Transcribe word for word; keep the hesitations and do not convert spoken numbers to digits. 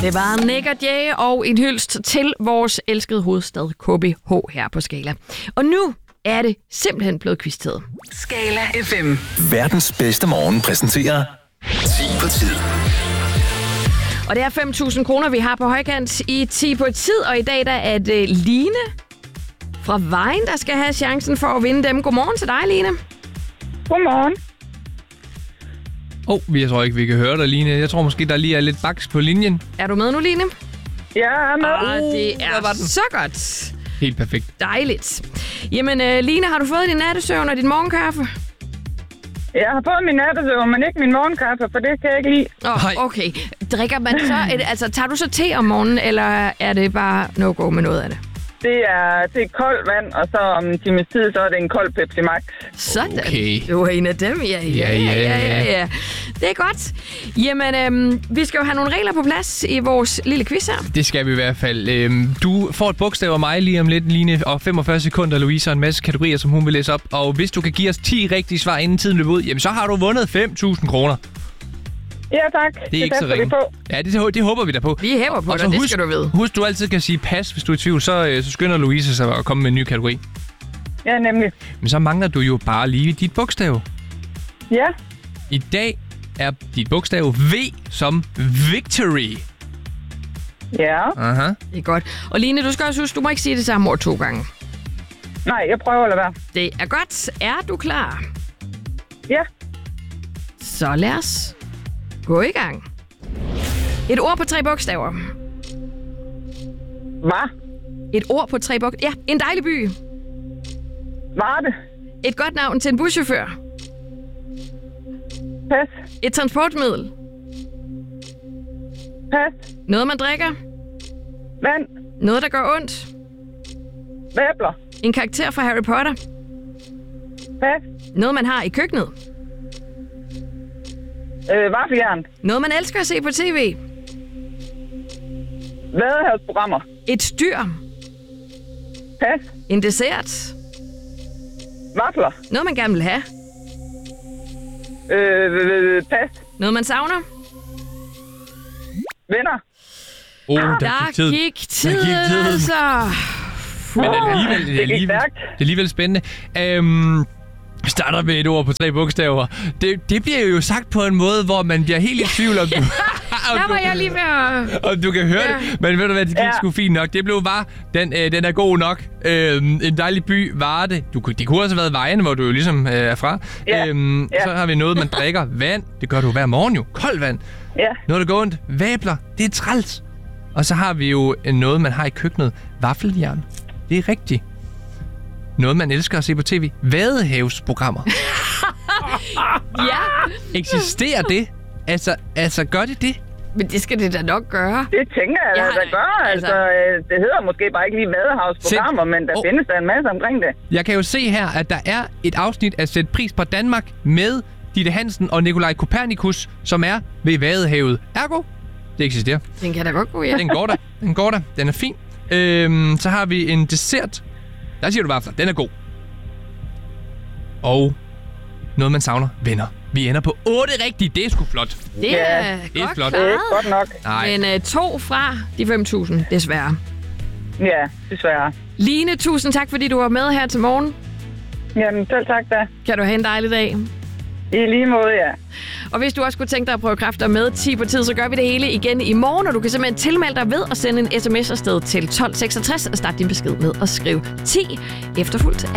Det var Nick og Jay og en hyldest til vores elskede hovedstad K B H her på Skala. Og nu er det simpelthen blevet quiz-tid. Skala F M. Verdens bedste morgen præsenterer ti på tid. Og det er fem tusind kroner, vi har på højkant i ti på tid. Og i dag der er det Line fra Vejen, der skal have chancen for at vinde dem. Godmorgen til dig, Line. Godmorgen. Åh, oh, jeg tror ikke, vi kan høre dig, Line. Jeg tror måske, der lige er lidt baks på linjen. Er du med nu, Line? Ja, jeg er med. Ah, det der er var den. så godt. Helt perfekt. Dejligt. Jamen, uh, Line, har du fået din nattesøvn og din morgenkaffe? Jeg har fået min nattesøvn, men ikke min morgenkaffe, for det kan jeg ikke lide. Åh, oh, okay. Drikker man så... Et, altså, tager du så te om morgenen, eller er det bare no-go med noget af det? Det er, det er koldt vand, og så om en times tid, så er det en kold Pepsi Max. Sådan. Okay. Du er en af dem, ja. Ja, ja, ja, ja. ja. Det er godt. Jamen, øhm, vi skal jo have nogle regler på plads i vores lille quiz her. Det skal vi i hvert fald. Øhm, du får et bogstav af mig lige om lidt, Line, og femogfyrre sekunder, Louise, og en masse kategorier, som hun vil læse op. Og hvis du kan give os ti rigtige svar, inden tiden løber ud, jamen så har du vundet fem tusind kroner. Ja, tak. Det er ikke så ringe. Ja, det, det håber vi da på. Vi hæver på og dig, så det husk, skal du vide. Husk, du altid kan sige pas, hvis du er i tvivl, så, øh, så skynder Louise sig at komme med en ny kategori. Ja, nemlig. Men så mangler du jo bare lige dit bogstav. Ja. I dag er dit bogstav V som Victory. Ja. Aha. Det er godt. Og Line, du skal også huske, du må ikke sige det samme ord to gange. Nej, jeg prøver at lade være. Det er godt. Er du klar? Ja. Så lad os gå i gang. Et ord på tre bogstaver. Var. Et ord på tre bogstaver. Ja, en dejlig by. Var det. Et godt navn til en buschauffør. Pas. Et transportmiddel. Pas. Noget, man drikker. Vand. Noget, der gør ondt. Væbler. En karakter fra Harry Potter. Pas. Noget, man har i køkkenet. Øh, vaffeljern. Noget, man elsker at se på tv. Vadehavsprogrammer. Et dyr. Pas. En dessert. Vafler. Noget, man gerne vil have. Øh, pas. Noget, man savner. Venner. Oh, der, Der gik tid. gik tid, Der gik tid. altså. Men alligevel, det er gik alligevel, stærkt. det er alligevel spændende. Øhm, vi starter med et ord på tre bogstaver. Det, det bliver jo sagt på en måde, hvor man bliver helt i tvivl om, du, om, Der var du, jeg lige ved at... om du kan høre Ja. det. Men ved du hvad, det gik Ja. sgu fint nok. Det blev bare, den, øh, den er god nok. Øhm, en dejlig by var det. Du, det kunne også have været Vejen, hvor du jo ligesom øh, er fra. Ja. Øhm, Ja. Så har vi noget, man drikker. Vand. Det gør du hver morgen jo. Koldt vand. Ja. Noget, der går ondt. Væbler. Det er træls. Og så har vi jo noget, man har i køkkenet. Vaffeljern. Det er rigtigt. Noget, man elsker at se på tv. Vadehavsprogrammer. Ja, Eksisterer det? Altså, altså, gør det det? men det skal det da nok gøre. Det tænker jeg, Jeg at har der da- gør. altså- Altså, øh, det hedder måske bare ikke lige Vadehavsprogrammer, Sæt- men der Åh. findes der en masse omkring det. Jeg kan jo se her, at der er et afsnit af Sæt pris på Danmark med Ditte Hansen og Nikolaj Kopernikus, som er ved Vadehavet. Ergo, det eksisterer. Den kan da godt gå, ja. Den går der. Den går der. Den er fin. Øhm, så har vi en dessert. Der siger du vafler. Den er god. Og noget, man savner. Venner. Vi ender på otte rigtige. Det er sgu flot. Det er Ja, det er godt flot. Det er klaret. ikke godt nok. Nej. Men uh, to fra de fem tusind, desværre. Ja, desværre. Line, tusind tak, fordi du var med her til morgen. Jamen, selv tak da. Kan du have en dejlig dag. I lige måde, ja. Og hvis du også kunne tænke dig at prøve kræfter med ti på tid, så gør vi det hele igen i morgen, og du kan simpelthen tilmelde dig ved at sende en sms afsted til tolv seksogtres og starte din besked med at skrive ti efterfulgt